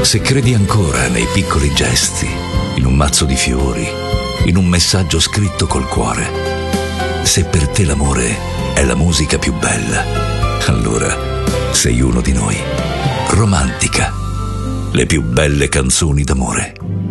Se credi ancora nei piccoli gesti, in un mazzo di fiori, in un messaggio scritto col cuore, se per te l'amore è la musica più bella, allora sei uno di noi. Romantica, le più belle canzoni d'amore.